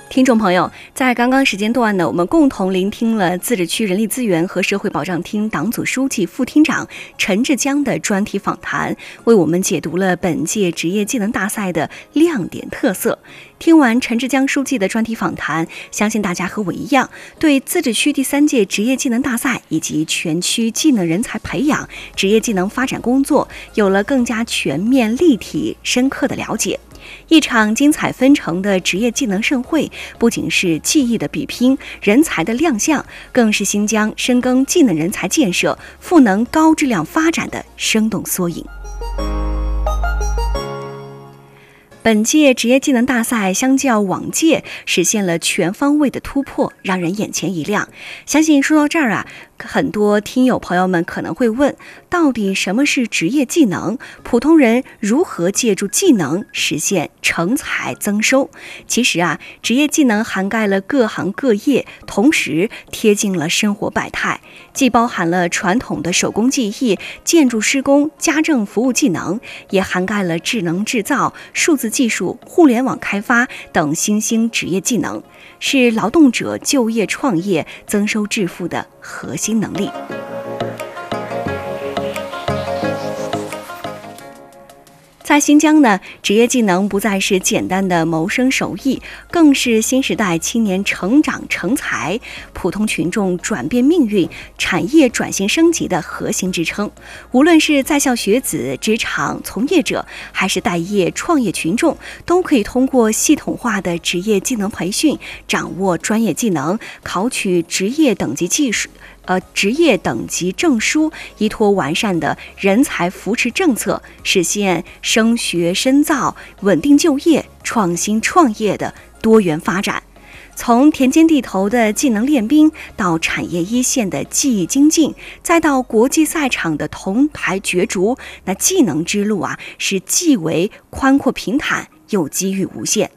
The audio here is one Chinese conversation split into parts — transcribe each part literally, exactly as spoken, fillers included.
听众朋友，在刚刚时间段呢，我们共同聆听了自治区人力资源和社会保障厅党组书记、副厅长陈志江的专题访谈，为我们解读了本届职业技能大赛的亮点特色。听完陈志江书记的专题访谈，相信大家和我一样，对自治区第三届职业技能大赛以及全区技能人才培养、职业技能发展工作有了更加全面、立体、深刻的了解。一场精彩纷呈的职业技能盛会，不仅是技艺的比拼、人才的亮相，更是新疆深耕技能人才建设、赋能高质量发展的生动缩影。本届职业技能大赛相较往届实现了全方位的突破，让人眼前一亮。相信说到这儿啊，很多听友朋友们可能会问，到底什么是职业技能？普通人如何借助技能实现成才增收？其实啊，职业技能涵盖了各行各业，同时贴近了生活百态，既包含了传统的手工技艺、建筑施工、家政服务技能，也涵盖了智能制造、数字技术、互联网开发等新兴职业技能，是劳动者就业创业、增收致富的核心能力。在新疆呢，职业技能不再是简单的谋生手艺，更是新时代青年成长成才、普通群众转变命运、产业转型升级的核心支撑。无论是在校学子、职场从业者，还是待业创业群众，都可以通过系统化的职业技能培训，掌握专业技能，考取职业等级技术。呃，职业等级证书，依托完善的人才扶持政策，实现升学深造、稳定就业、创新创业的多元发展。从田间地头的技能练兵，到产业一线的技艺精进，再到国际赛场的铜牌角逐，那技能之路啊，是既为宽阔平坦，又机遇无限。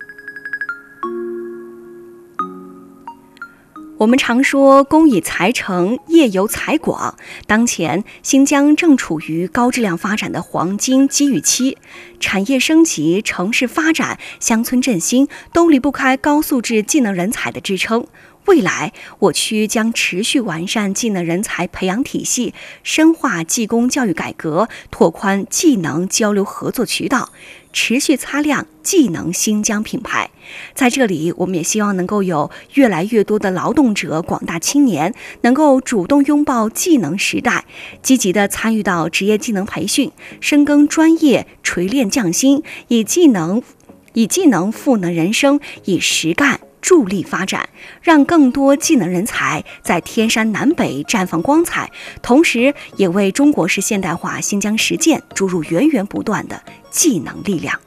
我们常说工以才成，业有才广。当前新疆正处于高质量发展的黄金机遇期，产业升级、城市发展、乡村振兴都离不开高素质技能人才的支撑。未来，我区将持续完善技能人才培养体系，深化技工教育改革，拓宽技能交流合作渠道，持续擦亮技能新疆品牌。在这里，我们也希望能够有越来越多的劳动者、广大青年能够主动拥抱技能时代，积极地参与到职业技能培训，深耕专业，锤炼匠心，以技能以技能赋能人生，以实干助力发展，让更多技能人才在天山南北绽放光彩，同时也为中国式现代化新疆实践注入源源不断的技能力量。